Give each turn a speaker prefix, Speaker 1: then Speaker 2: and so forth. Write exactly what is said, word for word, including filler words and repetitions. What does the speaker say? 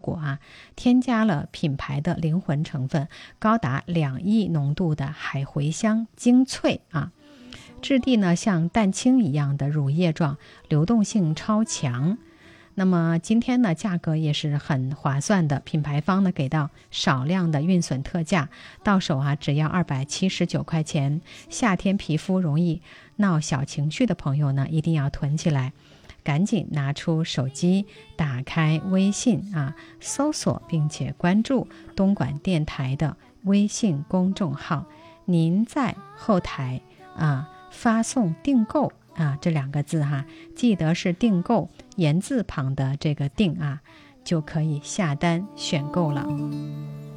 Speaker 1: 果啊，添加了品牌的灵魂成分，高达两亿浓度的海茴香精粹啊，质地呢像蛋清一样的乳液状，流动性超强。那么今天呢，价格也是很划算的，品牌方呢给到少量的运损特价，到手啊只要二百七十九块钱。夏天皮肤容易闹小情绪的朋友呢，一定要囤起来，赶紧拿出手机，打开微信啊，搜索并且关注东莞电台的微信公众号，您在后台啊发送订购啊这两个字哈，记得是订购言字旁的这个订啊，就可以下单选购了。